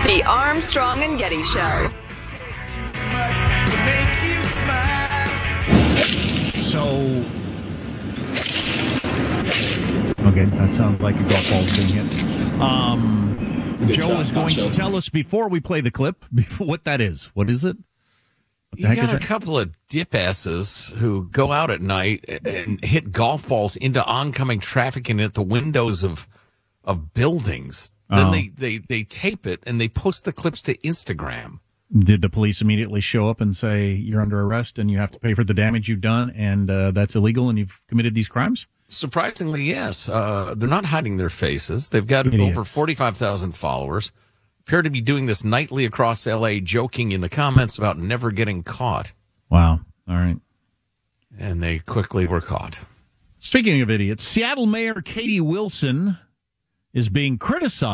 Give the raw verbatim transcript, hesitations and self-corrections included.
The Armstrong and Getty Show. So, okay, that sounds like a golf ball being hit. Um, Joe job, is going Nacho. to tell us before we play the clip before, what that is. What is it? What the You heck got is a it? couple of dip asses who go out at night and hit golf balls into oncoming traffic and at the windows of of buildings. Then Oh. they, they, they tape it and they post the clips to Instagram. Did the police immediately show up and say, you're under arrest and you have to pay for the damage you've done and uh, that's illegal and you've committed these crimes? Surprisingly, yes. Uh, they're not hiding their faces. They've got Idiots. over forty-five thousand followers. Appear to be doing this nightly across L A, joking in the comments about never getting caught. Wow. All right. And they quickly were caught. Speaking of idiots, Seattle Mayor Katie Wilson is being criticized